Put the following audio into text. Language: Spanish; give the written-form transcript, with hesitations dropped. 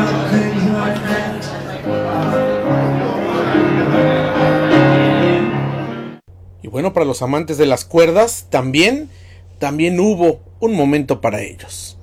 Y bueno, para los amantes de las cuerdas, también hubo un momento para ellos.